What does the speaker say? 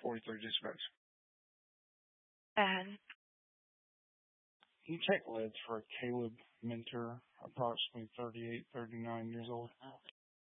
43 dispatch. And Can you check leads for a Caleb Mentor, approximately 38, 39 years old?